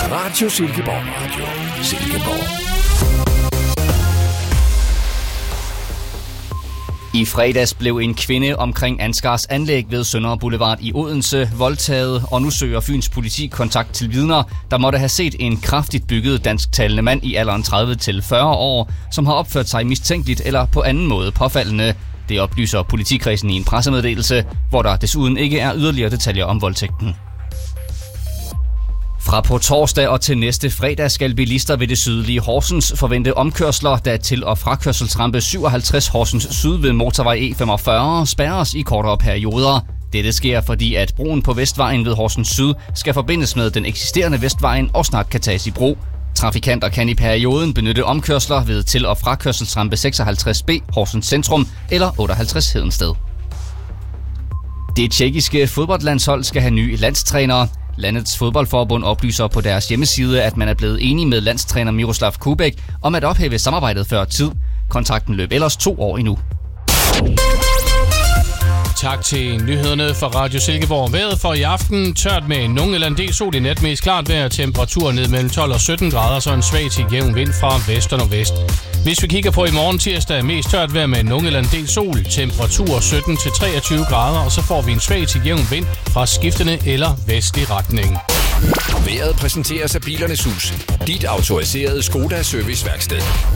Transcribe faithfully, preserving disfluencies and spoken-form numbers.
Radio Silkeborg. Radio Silkeborg. I fredags blev en kvinde omkring Ansgars anlæg ved Sønder Boulevard i Odense voldtaget, og nu søger Fyns politi kontakt til vidner, der måtte have set en kraftigt bygget dansktalende mand i alderen tredive til fyrre år, som har opført sig mistænkeligt eller på anden måde påfaldende. Det oplyser politikredsen i en pressemeddelelse, hvor der desuden ikke er yderligere detaljer om voldtægten. Fra på torsdag og til næste fredag skal bilister ved det sydlige Horsens forvente omkørsler, da til- og frakørselsrampe syvoghalvtreds Horsens Syd ved motorvej E femogfyrre spærres i kortere perioder. Dette sker, fordi at broen på Vestvejen ved Horsens Syd skal forbindes med den eksisterende Vestvejen og snart kan tages i brug. Trafikanter kan i perioden benytte omkørsler ved til- og frakørselsrampe seksoghalvtreds B Horsens Centrum eller otteoghalvtreds Hedensted. Det tjekkiske fodboldlandshold skal have nye landstrænere. Landets fodboldforbund oplyser på deres hjemmeside, at man er blevet enig med landstræner Miroslav Kubek om at ophæve samarbejdet før tid. Kontrakten løb ellers to år endnu. Tak til nyhederne fra Radio Silkeborg. Vejret for i aften tørt med nogen eller en del sol i nat, mest klart vejr, temperatur ned mellem tolv og sytten grader, så en svag til jævn vind fra vest og nordvest. Hvis vi kigger på i morgen tirsdag, mest tørt vejr med nogen eller en del sol, temperatur sytten til treogtyve grader, og så får vi en svag til jævn vind fra skiftende eller vestlig retning. Vejret præsenteres af Bilernes Hus, dit autoriserede Skoda serviceværksted.